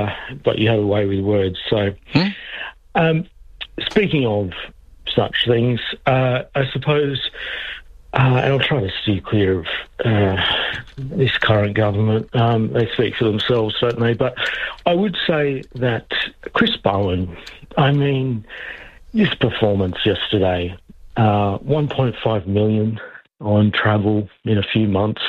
but you have a way with words. So, speaking of such things, I suppose, and I'll try to steer clear of this current government. They speak for themselves, certainly, but I would say that Chris Bowen, I mean, his performance yesterday, 1.5 million on travel in a few months.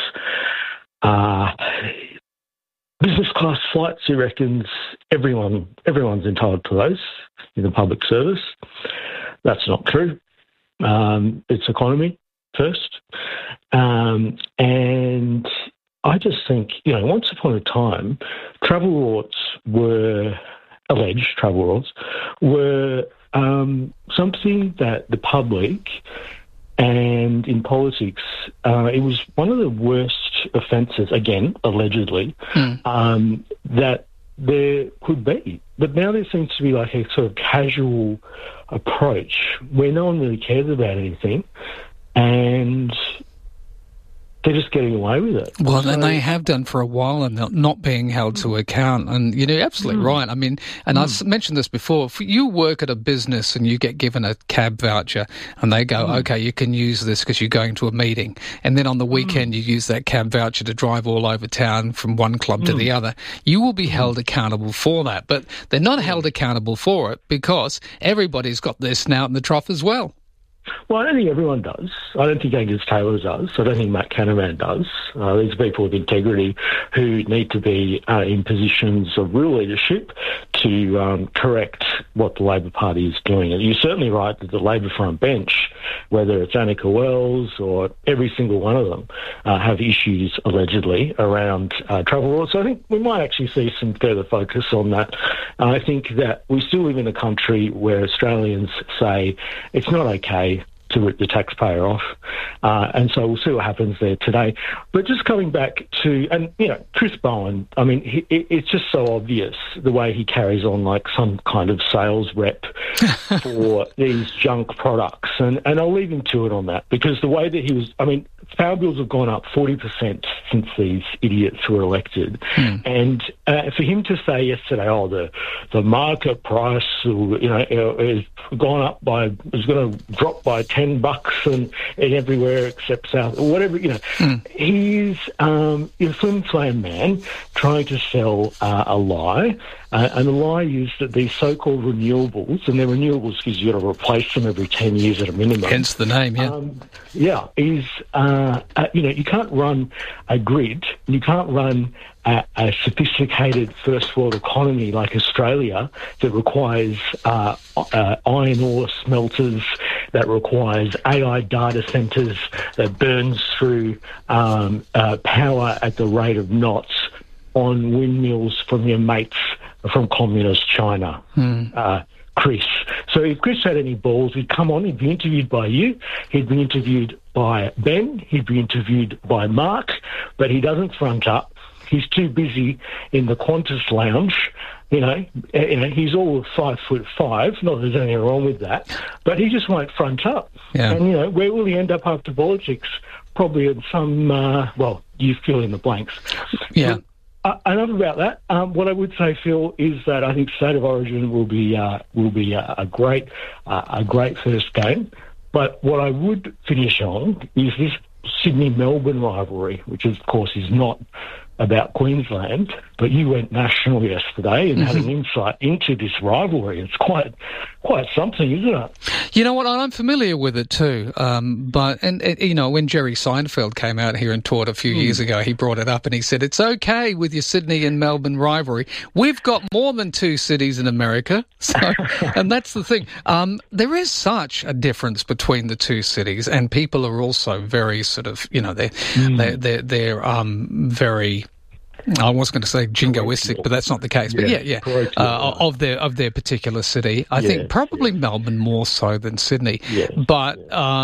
Business class flights, he reckons everyone's entitled to those in the public service. That's not true. It's economy first. And I just think, once upon a time, alleged travel rorts were something that the public and in politics, it was one of the worst offences, again, allegedly, that there could be. But now there seems to be like a sort of casual approach where no one really cares about anything and they're just getting away with it. Well, and they have done for a while and not being held to account. And you're absolutely right. I mean, and I've mentioned this before, if you work at a business and you get given a cab voucher and they go, okay, you can use this because you're going to a meeting. And then on the weekend you use that cab voucher to drive all over town from one club to the other. You will be held accountable for that. But they're not held accountable for it because everybody's got their snout in the trough as well. Well, I don't think everyone does. I don't think Angus Taylor does. I don't think Matt Canavan does. These are people with integrity who need to be in positions of real leadership to correct what the Labor Party is doing. And you're certainly right that the Labor front bench, whether it's Annika Wells or every single one of them, have issues allegedly around travel laws. So I think we might actually see some further focus on that. I think that we still live in a country where Australians say it's not okay to rip the taxpayer off. And so we'll see what happens there today. But just coming back to, and, Chris Bowen, I mean, it's just so obvious the way he carries on like some kind of sales rep for these junk products. And I'll leave him to it on that because the way that he was, I mean, power bills have gone up 40% since these idiots were elected. And for him to say yesterday, the market price, is gone up by, is going to drop by $10 and everywhere except South, whatever, he's a flim flam man trying to sell a lie. And the lie is that these so-called renewables, and they're renewables because you've got to replace them every 10 years at a minimum. Hence the name, yeah. You can't run a grid, you can't run a sophisticated first world economy like Australia that requires iron ore smelters, that requires AI data centres, that burns through power at the rate of knots on windmills from your mates from communist China. Chris. So if Chris had any balls, he'd come on, he'd be interviewed by you, he'd be interviewed by Ben, he'd be interviewed by Mark, but he doesn't front up. He's too busy in the Qantas lounge. He's all 5'5", not that there's anything wrong with that, but he just won't front up. Yeah. And, where will he end up after politics? Probably in some, you fill in the blanks. Yeah. Enough about that. What I would say, Phil, is that I think State of Origin will be a great first game. But what I would finish on is this Sydney-Melbourne rivalry, which of course is not about Queensland, but you went national yesterday and had an insight into this rivalry. It's quite something, isn't it? You know what? I'm familiar with it too. But when Jerry Seinfeld came out here and taught a few years ago, he brought it up and he said, it's okay with your Sydney and Melbourne rivalry. We've got more than two cities in America. So, and that's the thing. There is such a difference between the two cities, and people are also very sort of, they're very, I was going to say jingoistic, but that's not the case. But of their particular city, I think probably Melbourne more so than Sydney. Yeah. But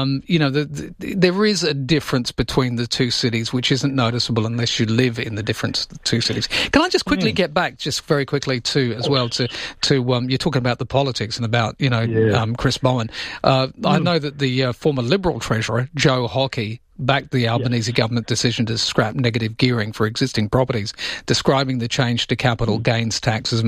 there is a difference between the two cities, which isn't noticeable unless you live in the different two cities. Can I just quickly get back, just very quickly to you're talking about the politics and about Chris Bowen. I know that the former Liberal Treasurer Joe Hockey backed the Albanese government decision to scrap negative gearing for existing properties, describing the change to capital gains tax as